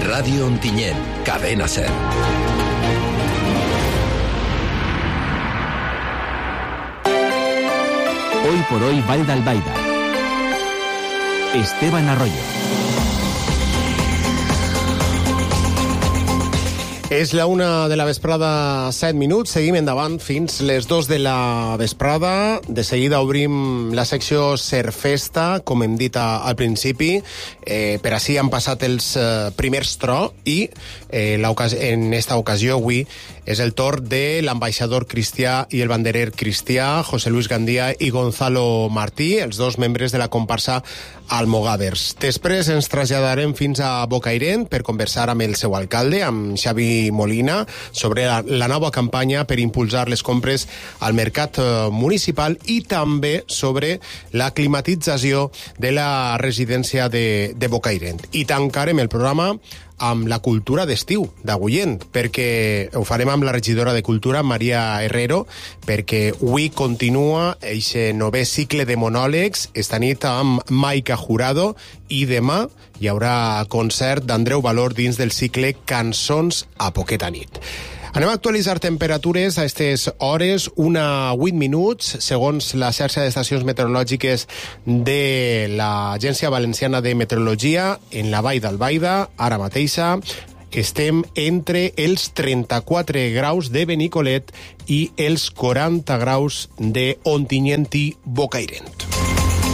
Radio Ontinyent, Cadena Ser. Hoy por hoy, Vall d'Albaida. Esteban Arroyo. És la 1 de la vesprada, 7 minuts. Seguim endavant fins les 2 de la vesprada. De seguida obrim la secció Ser Festa, com hem dit al principi. Per així han passat els primers tro i en esta ocasió avui és el torn de l'ambaixador cristià i el banderer cristià, José Luis Gandía i Gonzalo Martí, els dos membres de la comparsa Almogàvers. Després ens traslladarem fins a Bocairent per conversar amb el seu alcalde, amb Xavi Molina, sobre la nova campanya per impulsar les compres al mercat municipal i també sobre la climatització de la residència de Bocairent. I tancarem el programa amb la cultura d'estiu d'Agullent, perquè ho farem amb la regidora de Cultura, Maria Herrero, perquè avui continua aquest 9è cicle de monòlegs, esta nit amb Maica Jurado, i demà hi haurà concert d'Andreu Valor dins del cicle Cançons a poqueta nit. Anem a actualitzar temperatures a aquestes hores, 1:08, segons la xarxa d'estacions meteorològiques de l'Agència Valenciana de Meteorologia, en la Vall d'Albaida, ara mateixa, estem entre els 34 graus de Benicolet i els 40 graus de Ontinyent i Bocairent.